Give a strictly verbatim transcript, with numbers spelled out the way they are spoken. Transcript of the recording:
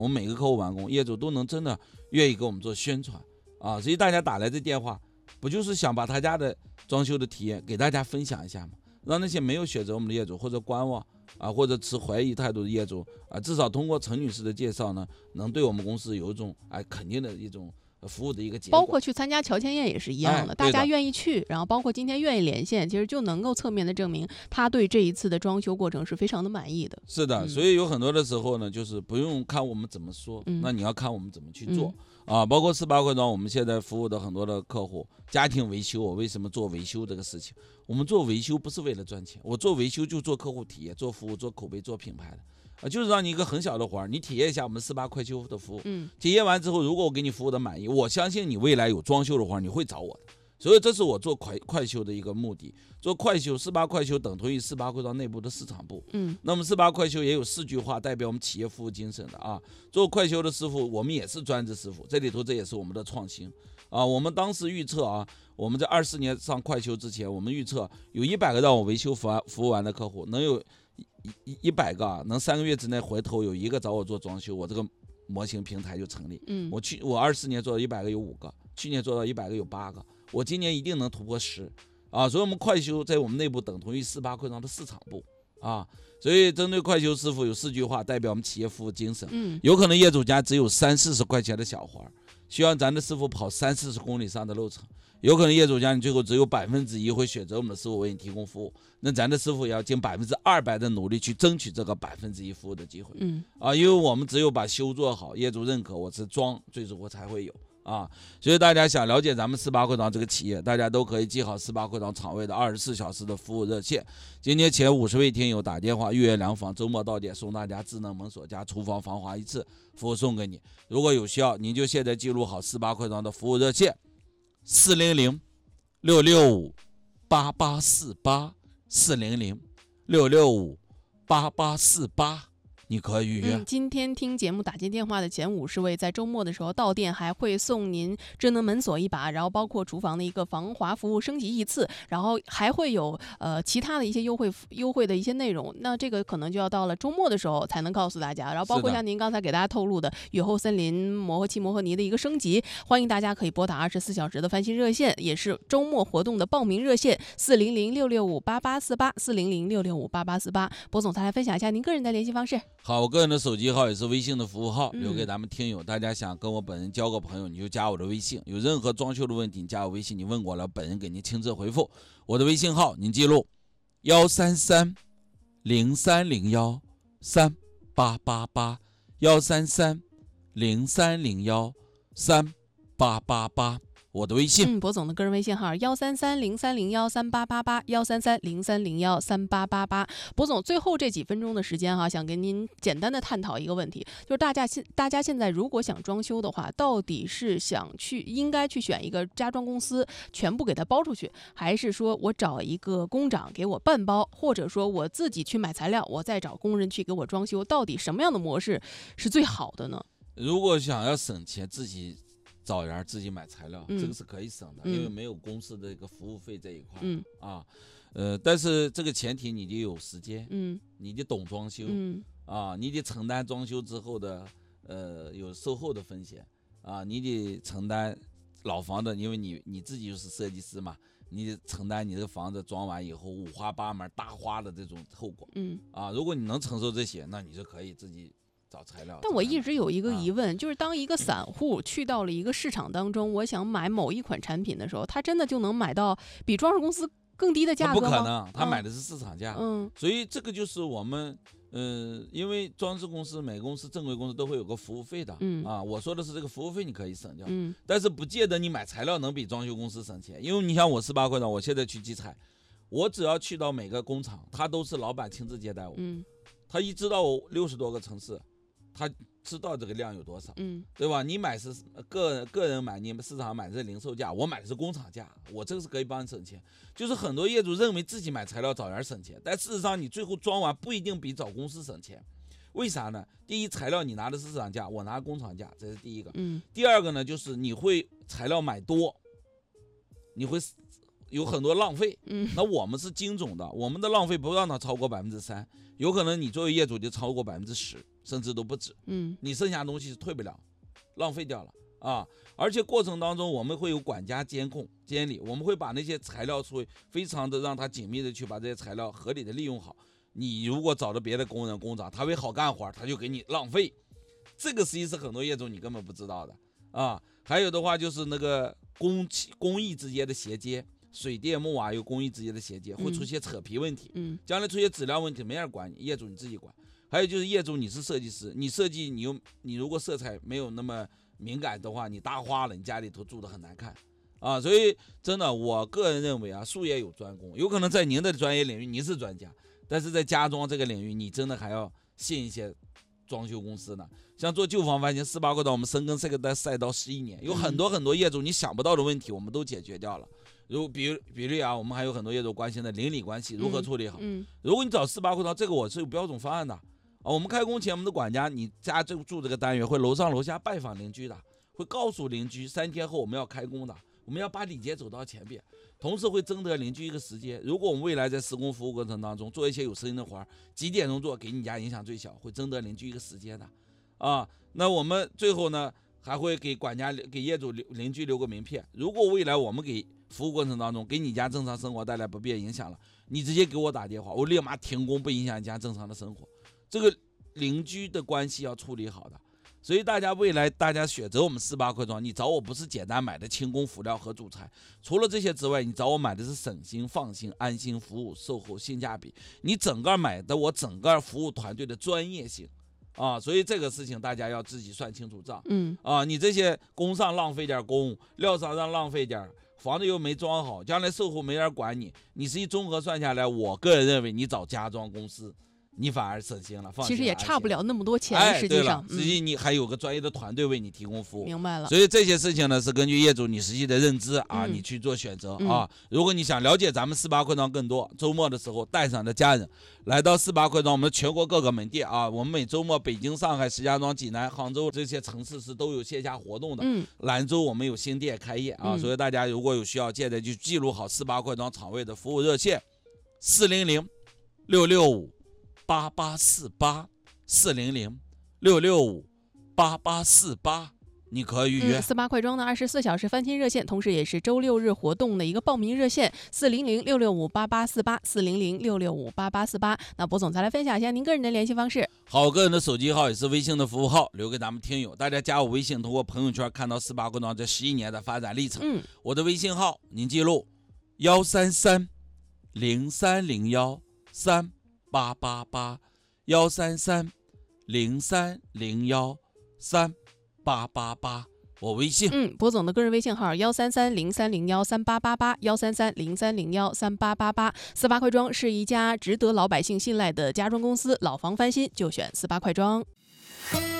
我们每个客户完工，业主都能真的愿意给我们做宣传啊，所以大家打来这电话，不就是想把他家的装修的体验给大家分享一下吗？让那些没有选择我们的业主或者观望啊，或者持怀疑态度的业主啊，至少通过陈女士的介绍呢，能对我们公司有一种哎肯定的一种服务的一个结果。 包括去参加乔迁宴也是一样的， 哎、 大家愿意去，然后包括今天愿意连线，其实就能够侧面的证明他对这一次的装修过程是非常的满意的。 是的， 嗯、 所以有很多的时候呢，就是不用看我们怎么说， 嗯、 那你要看我们怎么去做、 嗯、 啊。包括四八会庄，我们现在服务的很多的客户，家庭维修，我为什么做维修这个事情？我们做维修不是为了赚钱，我做维修就做客户体验、做服务、做口碑、做品牌的。啊，就是让你一个很小的活儿，你体验一下我们四八快修的服务。 嗯， 体验完之后，如果我给你服务的满意，我相信你未来有装修的活儿，你会找我的。所以这是我做快快修的一个目的。做快修，四八快修等同于四八会庄内部的市场部。 嗯， 那么四八快修也有四句话代表我们企业服务精神的啊。做快修的师傅，我们也是专职师傅，这里头这也是我们的创新啊。我们当时预测啊，我们在二四年上快修之前，我们预测有一百个让我维修服完服务完的客户，能有。一一百个、啊、能三个月之内回头有一个找我做装修，我这个模型平台就成立。 嗯， 我去我二四年做到一百个有五个，去年做到一百个有八个，我今年一定能突破十啊！所以我们快修在我们内部等同于四八快庄的市场部啊。所以针对快修师傅有四句话代表我们企业服务精神。 嗯， 有可能业主家只有三四十块钱的小活，需要咱的师傅跑三四十公里上的路程。有可能业主家你最后只有百分之一会选择我们的师傅为你提供服务，那咱的师傅也要尽百分之二百的努力去争取这个百分之一服务的机会。 嗯啊，因为我们只有把修做好，业主认可，我是装，最终我才会有啊。所以大家想了解咱们四八会庄这个企业，大家都可以记好四八会庄厂位的二十四小时的服务热线。今天前五十位听友打电话预约量房，周末到点送大家智能门锁加厨房防滑一次，服务送给你。如果有需要，您就现在记录好四八会庄的服务热线。四零零六六五八八四八四零零六六五八八四八，你可以预约、 嗯。今天听节目打进电话的前五十位，在周末的时候到店还会送您智能门锁一把，然后包括厨房的一个防滑服务升级一次，然后还会有呃其他的一些优惠优惠的一些内容。那这个可能就要到了周末的时候才能告诉大家。然后包括像您刚才给大家透露的雨后森林磨合漆磨合泥的一个升级，欢迎大家可以拨打二十四小时的翻新热线，也是周末活动的报名热线四零零六六五八八四八四零零六六五八八四八。博总再来分享一下您个人的联系方式。 好，我个人的手机号也是微信的服务号，留给咱们听友。大家想跟我本人交个朋友，你就加我的微信。有任何装修的问题，你加我微信，你问过了，本人给您亲自回复。我的微信号您记录：幺三三零三零幺三八八八，幺三三零三零幺三八八八。我的微信， 嗯，博总的个人微信号幺三三零三零幺三八八八，幺三三零三零幺三八八八。博总，最后这几分钟的时间哈，想跟您简单的探讨一个问题，就是大家现大家现在如果想装修的话，到底是想去应该去选一个家装公司全部给它包出去，还是说我找一个工长给我半包，或者说我自己去买材料，我再找工人去给我装修？到底什么样的模式是最好的呢？ 如果想要省钱，自己找人自己买材料、 嗯、 这个是可以省的、嗯、因为没有公司的一个服务费这一块、 嗯、 啊，呃，但是这个前提你得有时间， 嗯， 你得懂装修， 嗯啊，你得承担装修之后的呃有售后的风险啊，你得承担老房的，因为你你自己就是设计师嘛，你得承担你这个房子装完以后五花八门大花的这种后果， 嗯啊，如果你能承受这些，那你就可以自己找材料。 但我一直有一个疑问、啊、就是当一个散户去到了一个市场当中，我想买某一款产品的时候，他真的就能买到比装饰公司更低的价格吗？ 不可能，他买的是市场价。 嗯， 所以这个就是我们，呃，因为装饰公司、每个公司、正规公司都会有个服务费的。 嗯啊，我说的是这个服务费你可以省掉， 嗯， 但是不见得你买材料能比装修公司省钱，因为你像我十八块呢，我现在去集采，我只要去到每个工厂，他都是老板亲自接待我。 嗯， 他一知道我六十多个城市，他知道这个量有多少， 嗯， 对吧？你买是个个人买，你们市场买的是零售价，我买的是工厂价，我这个是可以帮你省钱。就是很多业主认为自己买材料找人省钱，但事实上你最后装完不一定比找公司省钱。为啥呢？第一，材料你拿的是市场价，我拿工厂价，这是第一个。 嗯， 第二个呢，就是你会材料买多，你会有很多浪费。 嗯， 那我们是精总的，我们的浪费不让它超过百分之三，有可能你作为业主就超过百分之十。 甚至都不止。 嗯， 你剩下东西是退不了，浪费掉了啊！而且过程当中我们会有管家监控监理，我们会把那些材料会非常的让他紧密的去把这些材料合理的利用好。你如果找到别的工人工长，他会好干活，他就给你浪费。这个实际是很多业主你根本不知道的啊。还有的话就是那个工工艺之间的衔接，水电木瓦有工艺之间的衔接，会出现扯皮问题。 嗯， 将来出现质量问题没人管你，业主你自己管。还有就是业主你是设计师，你设计你又你如果色彩没有那么敏感的话，你搭花了，你家里头住得很难看啊。所以真的，我个人认为啊，术业有专攻，有可能在您的专业领域您是专家，但是在家装这个领域，你真的还要信一些装修公司呢。像做旧房翻新，四八快档我们深耕这个赛道十一年，有很多很多业主你想不到的问题，我们都解决掉了。如比如比如啊，我们还有很多业主关心的邻里关系如何处理好。 嗯嗯、 如果你找四八快档，这个我是有标准方案的啊。我们开工前，我们的管家，你家就住这个单元，会楼上楼下拜访邻居的，会告诉邻居三天后我们要开工的，我们要把礼节走到前边，同时会征得邻居一个时间。如果我们未来在施工服务过程当中做一些有声音的活儿，几点钟做给你家影响最小，会征得邻居一个时间的啊。那我们最后呢，还会给管家给业主邻居留个名片，如果未来我们给服务过程当中给你家正常生活带来不便影响了，你直接给我打电话，我立马停工，不影响你家正常的生活。这个邻居的关系要处理好的，所以大家未来大家选择我们四八快装，你找我不是简单买的轻工辅料和主材，除了这些之外，你找我买的是省心、放心、安心服务、售后性价比，你整个买的我整个服务团队的专业性啊，所以这个事情大家要自己算清楚账。 嗯啊，你这些工上浪费点工，料上让浪费点，房子又没装好，将来售后没人管你，你实际综合算下来，我个人认为你找家装公司。你反而省心了，放心了， 其实也差不了那么多钱， 哎、 实际上， 实际你还有个专业的团队为你提供服务。 明白了。 所以这些事情呢，是根据业主你实际的认知啊， 嗯、 你去做选择、 嗯、 啊。如果你想了解咱们四八快装更多，周末的时候带上的家人来到四八快装，我们全国各个门店啊，我们每周末北京、上海、石家庄、济南、杭州这些城市是都有线下活动的。 嗯， 兰州我们有新店开业啊， 嗯、 所以大家如果有需要，现在就记录好四八快装厂位的服务热线：四零零六六五。八八四八四零零六六五八八四八，你可以预约。 四八快装的二十四小时翻新热线，同时也是周六日活动的一个报名热线：四零零六六五八八四八四零零六六五八八四八。那博总再来分享一下您个人的联系方式。 好，我个人的手机号也是微信的服务号，留给咱们听友。大家加我微信，通过朋友圈看到四八快装这十一年的发展历程。 嗯， 我的微信号您记录：幺三三零三零幺三。八八八幺三三零三零幺三八八八，我微信。 嗯，博总的个人微信号幺三三零三零幺三八八八幺三三零三零幺三八八八。四八快装是一家值得老百姓信赖的家装公司，老房翻新就选四八快装。